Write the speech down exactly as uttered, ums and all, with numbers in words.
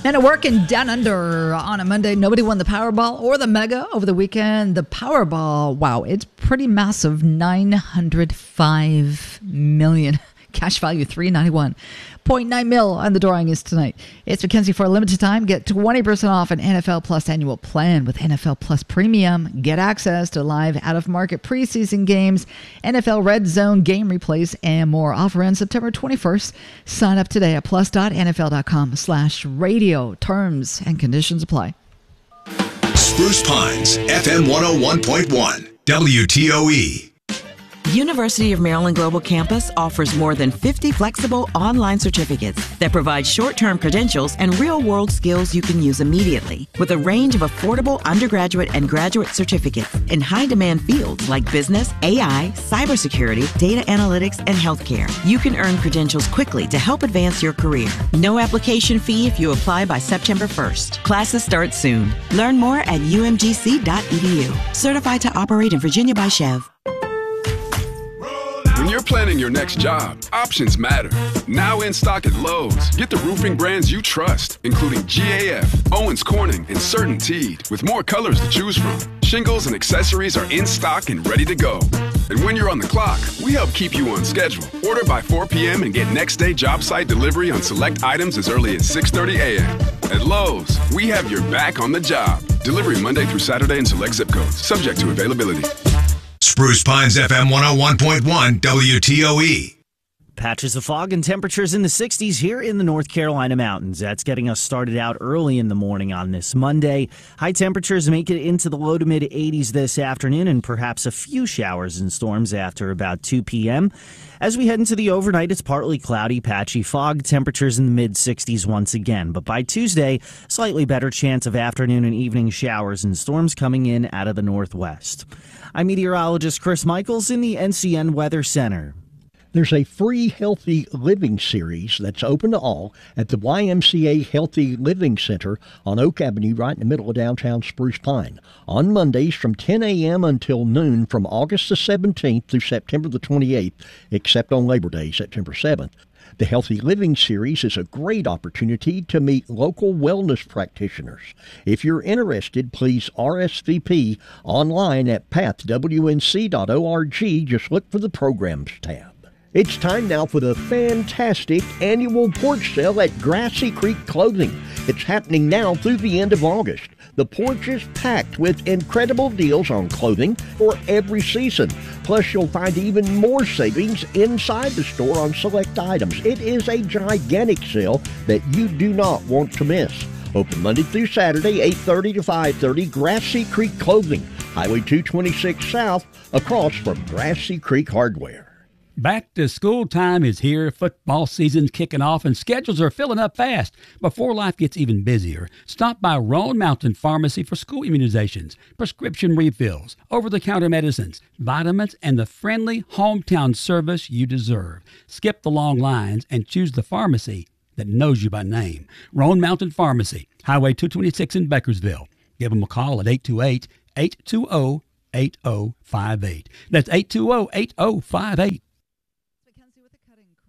And a working down under on a Monday. Nobody won the Powerball or the Mega over the weekend. The Powerball, wow, it's pretty massive. nine hundred five million. Cash value three hundred ninety-one point nine mil, and the drawing is tonight. It's Mackenzie for a limited time. Get twenty percent off an N F L Plus annual plan with N F L Plus Premium. Get access to live out-of-market preseason games, N F L Red Zone game replays, and more. Offer ends September twenty-first. Sign up today at plus.nfl.com slash radio. Terms and conditions apply. Spruce Pines, F M one oh one point one, W T O E. University of Maryland Global Campus offers more than fifty flexible online certificates that provide short-term credentials and real-world skills you can use immediately, with a range of affordable undergraduate and graduate certificates in high-demand fields like business, A I, cybersecurity, data analytics, and healthcare. You can earn credentials quickly to help advance your career. No application fee if you apply by September first. Classes start soon. Learn more at u m g c dot e d u. Certified to operate in Virginia by Chev. When you're planning your next job, options matter. Now in stock at Lowe's, get the roofing brands you trust, including G A F, Owens Corning, and CertainTeed, with more colors to choose from. Shingles and accessories are in stock and ready to go. And when you're on the clock, we help keep you on schedule. Order by four p.m. and get next day job site delivery on select items as early as six thirty a.m. At Lowe's, we have your back on the job. Delivery Monday through Saturday in select zip codes, subject to availability. Spruce Pines, F M one oh one point one, W T O E. Patches of fog and temperatures in the sixties here in the North Carolina mountains. That's getting us started out early in the morning on this Monday. High temperatures make it into the low to mid eighties this afternoon, and perhaps a few showers and storms after about two p.m. As we head into the overnight, it's partly cloudy, patchy fog, temperatures in the mid sixties once again. But by Tuesday, slightly better chance of afternoon and evening showers and storms coming in out of the northwest. I'm meteorologist Chris Michaels in the N C N Weather Center. There's a free Healthy Living series that's open to all at the Y M C A Healthy Living Center on Oak Avenue, right in the middle of downtown Spruce Pine. On Mondays from ten a.m. until noon from August the seventeenth through September the twenty-eighth, except on Labor Day, September seventh. The Healthy Living Series is a great opportunity to meet local wellness practitioners. If you're interested, please R S V P online at path w n c dot org. Just look for the Programs tab. It's time now for the fantastic annual porch sale at Grassy Creek Clothing. It's happening now through the end of August. The porch is packed with incredible deals on clothing for every season. Plus, you'll find even more savings inside the store on select items. It is a gigantic sale that you do not want to miss. Open Monday through Saturday, eight thirty to five thirty, Grassy Creek Clothing, Highway two twenty-six South, across from Grassy Creek Hardware. Back to school time is here. Football season's kicking off and schedules are filling up fast. Before life gets even busier, stop by Roan Mountain Pharmacy for school immunizations, prescription refills, over-the-counter medicines, vitamins, and the friendly hometown service you deserve. Skip the long lines and choose the pharmacy that knows you by name. Roan Mountain Pharmacy, Highway two twenty-six in Beckersville. Give them a call at eight two eight, eight two zero, eight zero five eight. That's eight two zero, eight zero five eight.